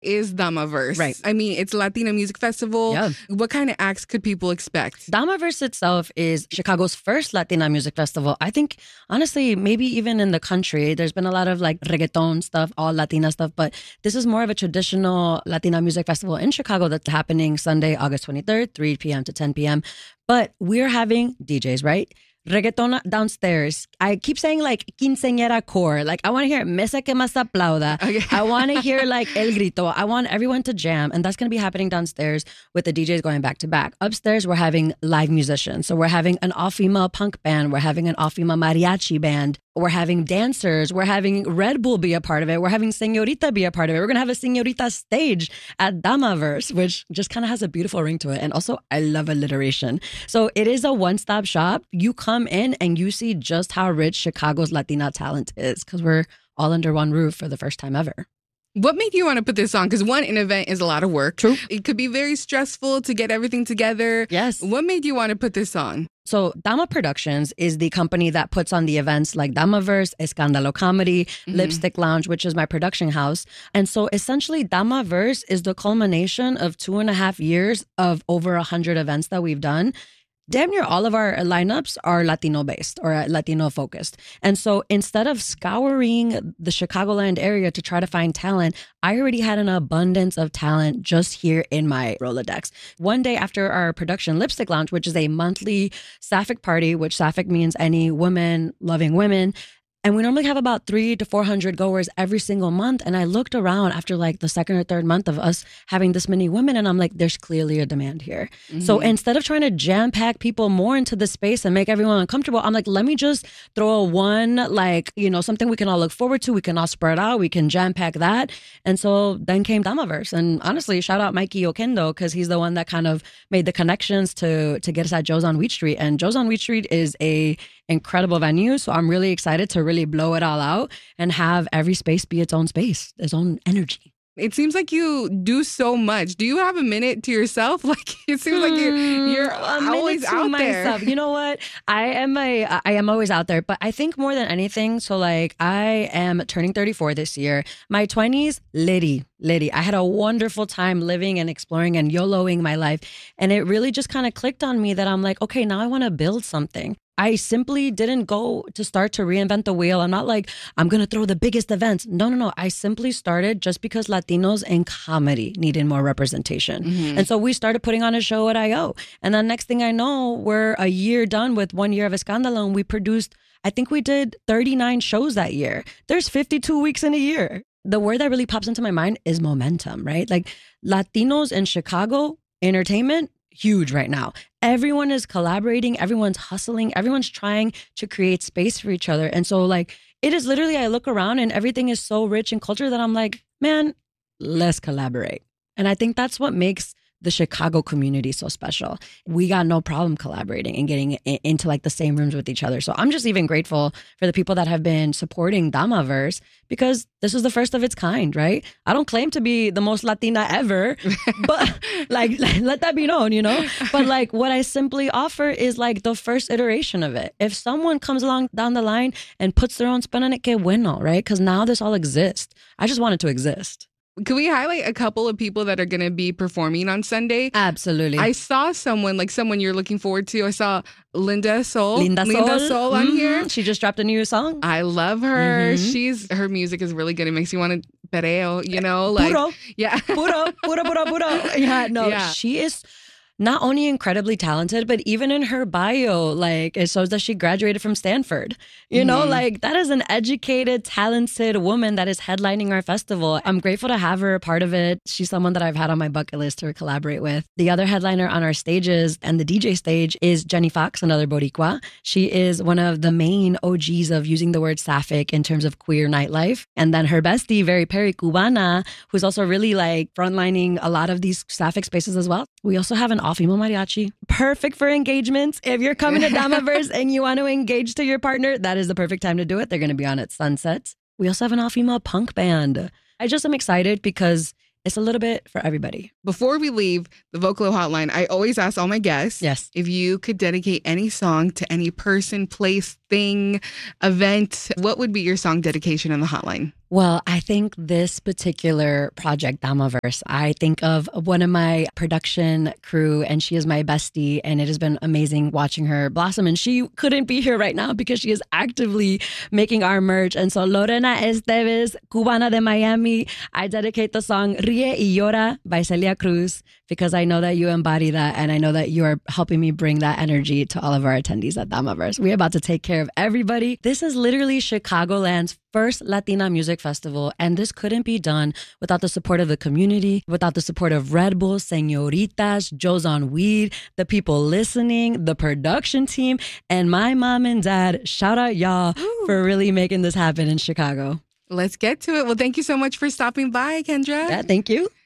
is Damaverse. Right. I mean, it's a Latina music festival. Yeah. What kind of acts could people expect? Damaverse itself is Chicago's first Latina music festival. I think, honestly, maybe even in the country, there's been a lot of like reggaeton stuff, all Latina stuff, but this is more of a traditional Latina music festival in Chicago that's happening Sunday, August 23rd, 3 p.m. to 10 p.m. But we're having DJs, right? Reggaeton downstairs. I keep saying like quinceañera core. Like I want to hear Mesa que más aplauda. Okay. I want to hear like El Grito. I want everyone to jam. And that's going to be happening downstairs with the DJs going back to back. Upstairs, we're having live musicians. So we're having an all-female punk band. We're having an all-female mariachi band. We're having dancers. We're having Red Bull be a part of it. We're having Señorita be a part of it. We're going to have a Señorita stage at Damaverse, which just kind of has a beautiful ring to it. And also, I love alliteration. So it is a one-stop shop. You come in and you see just how rich Chicago's Latina talent is because we're all under one roof for the first time ever. What made you want to put this on? Because an event is a lot of work. True. It could be very stressful to get everything together. Yes. What made you want to put this on? So Dama Productions is the company that puts on the events like Damaverse, Escándalo Comedy, Lipstick Lounge, which is my production house. And so essentially Damaverse is the culmination of 2.5 years of over 100 events that we've done. Damn near all of our lineups are Latino based or Latino focused. And so instead of scouring the Chicagoland area to try to find talent, I already had an abundance of talent just here in my Rolodex. One day after our production Lipstick Lounge, which is a monthly Sapphic party, which Sapphic means any woman loving women. And we normally have about 300 to 400 goers every single month. And I looked around after like the second or third month of us having this many women. And I'm like, there's clearly a demand here. So instead of trying to jam pack people more into the space and make everyone uncomfortable, I'm like, let me just throw a one, like, something we can all look forward to. We can all spread out. We can jam pack that. And so then came Damaverse. And honestly, shout out Mikey Okendo because he's the one that kind of made the connections to get us at Joe's on Wheat Street. And Joe's on Wheat Street is a incredible venue. So I'm really excited to really blow it all out and have every space be its own space, its own energy. It seems like you do so much. Do you have a minute to yourself? Like it seems like you're always out there. You know what? I am always out there, but I think more than anything, so like I am turning 34 this year. My 20s, litty. I had a wonderful time living and exploring and YOLOing my life. And it really just kind of clicked on me that I'm like, okay, now I want to build something. I simply didn't go to start to reinvent the wheel. I'm not like, I'm going to throw the biggest events. No. I simply started just because Latinos in comedy needed more representation. And so we started putting on a show at I.O. And then next thing I know, we're a year done with 1 year of Escándalo. And we produced, I think we did 39 shows that year. There's 52 weeks in a year. The word that really pops into my mind is momentum, right? Like Latinos in Chicago, entertainment, huge right now. Everyone is collaborating, everyone's hustling, everyone's trying to create space for each other. And so like, it is literally, I look around and everything is so rich in culture that I'm like, man, let's collaborate. And I think that's what makes the Chicago community so special. We got no problem collaborating and getting into like the same rooms with each other. So I'm just even grateful for the people that have been supporting Damaverse because this is the first of its kind, right? I don't claim to be the most Latina ever, but like let that be known, But like what I simply offer is like the first iteration of it. If someone comes along down the line and puts their own spin on it, que bueno, right? Because now this all exists. I just want it to exist. Could we highlight a couple of people that are going to be performing on Sunday? Absolutely. I saw someone you're looking forward to. I saw Linda Soul on here. She just dropped a new song. I love her. Her music is really good. It makes you want to perreo, like puro. Yeah. Puro. Yeah, no, yeah. She is not only incredibly talented, but even in her bio, like it shows that she graduated from Stanford. Like that is an educated, talented woman that is headlining our festival. I'm grateful to have her a part of it. She's someone that I've had on my bucket list to collaborate with. The other headliner on our stages and the DJ stage is Jenny Fox, another Boricua. She is one of the main OGs of using the word Sapphic in terms of queer nightlife. And then her bestie, Very Perry Cubana, who's also really like frontlining a lot of these Sapphic spaces as well. We also have an all-female mariachi. Perfect for engagements. If you're coming to Damaverse and you want to engage to your partner, that is the perfect time to do it. They're going to be on at sunsets. We also have an all-female punk band. I just am excited because it's a little bit for everybody. Before we leave the Vocalo Hotline, I always ask all my guests if you could dedicate any song to any person, place, thing, event, what would be your song dedication on the hotline? Well, I think this particular project, Damaverse, I think of one of my production crew, and she is my bestie, and it has been amazing watching her blossom. And she couldn't be here right now because she is actively making our merch. And so Lorena Esteves, Cubana de Miami, I dedicate the song Rie y Llora by Celia Cruz because I know that you embody that, and I know that you are helping me bring that energy to all of our attendees at Damaverse. We're about to take care of everybody. This is literally Chicagoland's first Latina music festival, and this couldn't be done without the support of the community, without the support of Red Bull, Señoritas, Joe's on Weed, the people listening, the production team, and my mom and dad. Shout out y'all for really making this happen in Chicago. Let's get to it. Well, thank you so much for stopping by, Kendra. Yeah, thank you.